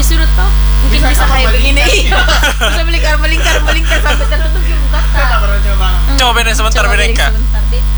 sudut tuh mungkin bisa kayak begini. melingkar. Iya. Bisa melingkar sampai tertutup yang muka. Kita baru coba. Coba bener sebentar Coba bener balik Kak. sebentar, Dek.